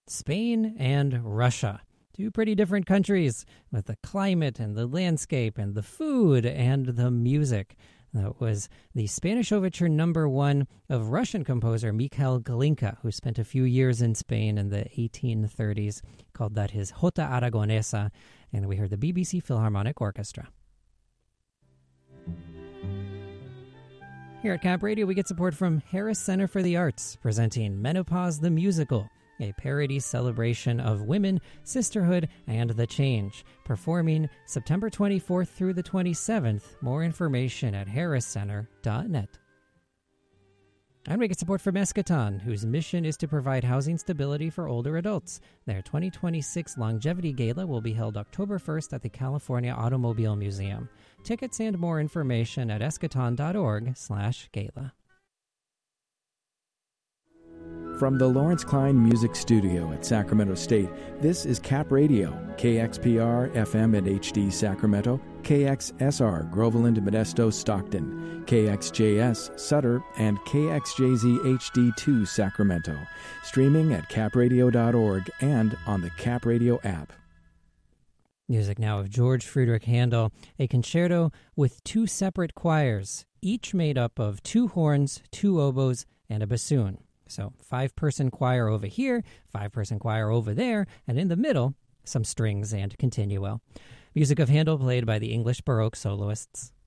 Spain and Russia. Two pretty different countries with the climate and the landscape and the food and the music. That was the Spanish Overture number 1 of Russian composer Mikhail Glinka, who spent a few years in Spain in the 1830s. Called that his Jota Aragonesa, and we heard the BBC Philharmonic Orchestra. Here at Cap Radio, we get support from Harris Center for the Arts, presenting Menopause the Musical, a parody celebration of women, sisterhood, and the change. Performing September 24th through the 27th. More information at harriscenter.net. And we get support from Eschaton, whose mission is to provide housing stability for older adults. Their 2026 Longevity Gala will be held October 1st at the California Automobile Museum. Tickets and more information at eschaton.org/gala. From the Lawrence Klein Music Studio at Sacramento State, this is Cap Radio, KXPR FM and HD Sacramento, KXSR Groveland, Modesto, Stockton, KXJS Sutter, and KXJZ HD2 Sacramento. Streaming at capradio.org and on the Cap Radio app. Music now of George Friedrich Handel, a concerto with 2 separate choirs, each made up of 2 horns, 2 oboes, and a bassoon. So 5-person choir over here, 5-person choir over there, and in the middle, some strings and continuo. Music of Handel played by the English Baroque soloists.